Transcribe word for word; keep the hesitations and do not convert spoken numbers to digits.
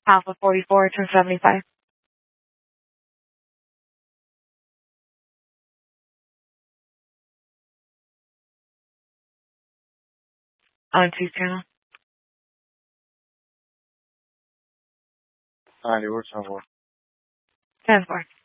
Alpha forty-four, turn seventy-five. On two channel. ninety, what's on board? ten four.